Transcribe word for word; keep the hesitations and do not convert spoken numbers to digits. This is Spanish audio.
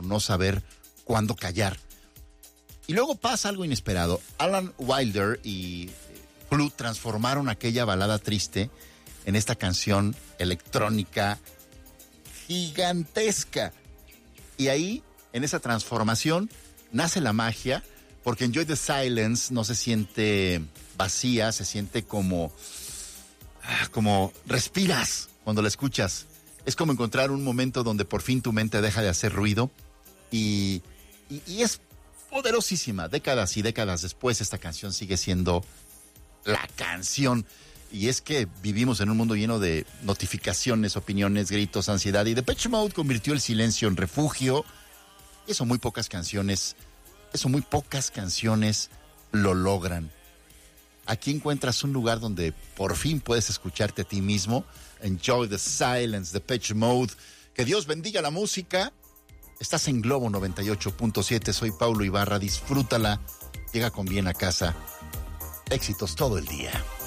no saber cuándo callar. Y luego pasa algo inesperado. Alan Wilder y Blue transformaron aquella balada triste en esta canción electrónica gigantesca. Y ahí, en esa transformación, nace la magia, porque Enjoy the Silence no se siente vacía, se siente como, como respiras cuando la escuchas. Es como encontrar un momento donde por fin tu mente deja de hacer ruido y, y, y es poderosísima. Décadas y décadas después, esta canción sigue siendo la canción. Y es que vivimos en un mundo lleno de notificaciones, opiniones, gritos, ansiedad. Y Depeche Mode convirtió el silencio en refugio. Eso muy pocas canciones, eso muy pocas canciones lo logran. Aquí encuentras un lugar donde por fin puedes escucharte a ti mismo. Enjoy the Silence, Depeche Mode. Que Dios bendiga la música. Estás en Globo noventa y ocho punto siete. Soy Paulo Ibarra. Disfrútala. Llega con bien a casa. Éxitos todo el día.